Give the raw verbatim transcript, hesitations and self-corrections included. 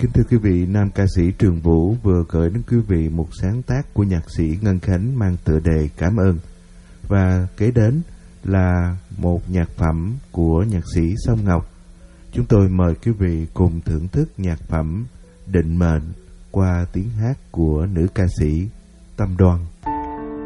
Kính thưa quý vị, nam ca sĩ Trường Vũ vừa gửi đến quý vị một sáng tác của nhạc sĩ Ngân Khánh mang tựa đề Cảm Ơn. Và kế đến là một nhạc phẩm của nhạc sĩ Song Ngọc. Chúng tôi mời quý vị cùng thưởng thức nhạc phẩm Định Mệnh qua tiếng hát của nữ ca sĩ Tâm Đoan.